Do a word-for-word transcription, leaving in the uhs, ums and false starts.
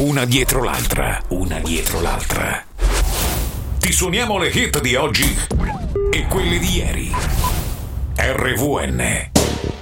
una dietro l'altra, una dietro l'altra. Ti suoniamo le hit di oggi e quelle di ieri. R V N